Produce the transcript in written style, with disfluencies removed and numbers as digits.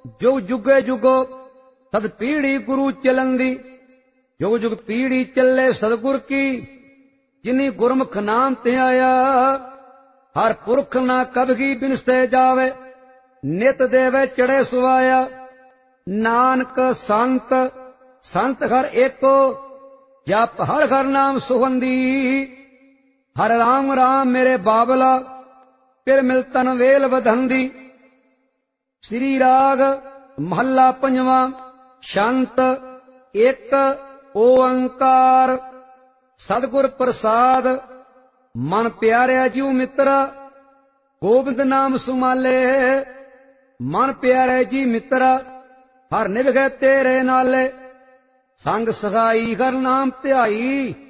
जुग जुगे जुगो सद पीढ़ी गुरु चलंदी। जुग जुग पीढ़ी चले सतगुर की, जिनी गुरमुख नाम ते आया। हर पुरख ना कबगी बिनसे जावे, नित देवे चढ़े सुवाया। नानक संत संत हर एको, जप हर हर नाम सुहंदी। हर राम राम मेरे बाबला, फिर मिलतन वेल बधंदी। श्री राग महला पंजवा। शांत एक ओंकार। सतगुर प्रसाद मन प्यारे जीव मित्रा, गोबिंद नाम सुमाले। मन प्यारे जी मित्रा, हर निभगे तेरे नाले। संग सगाई हर नाम ध्याई,